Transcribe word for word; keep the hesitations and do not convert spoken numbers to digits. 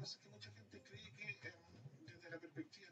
pasa es que mucha gente cree que eh, desde la perspectiva